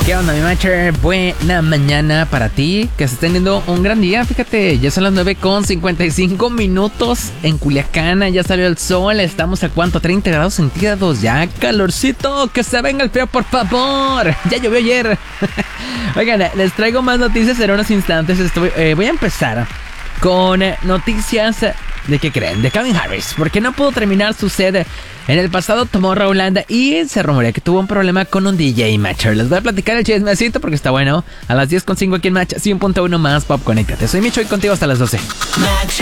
¿Qué onda, mi matcher? Buena mañana para ti, que estés teniendo un gran día. Fíjate, ya son las 9:55 en Culiacán. Ya salió el sol, estamos a ¿cuánto? 30 grados centígrados. Ya calorcito, que se venga el frío, por favor. Ya llovió ayer. Oigan, les traigo más noticias en unos instantes. Voy a empezar con noticias de ¿qué creen? De Calvin Harris, porque no pudo terminar su set en el pasado Tomorrowland y se rumorea que tuvo un problema con un DJ matcher. Les voy a platicar el chismecito porque está bueno. A las 10:05 aquí en Match 100.1 más Pop. Conéctate. Soy Micho y contigo hasta las 12.